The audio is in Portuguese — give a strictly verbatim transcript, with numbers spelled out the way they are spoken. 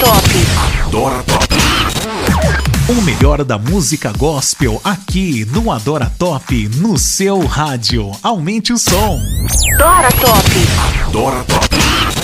Top. Adora Top. O melhor da música gospel aqui no Adora Top, no seu rádio. Aumente o som. Adora Top. Adora Top.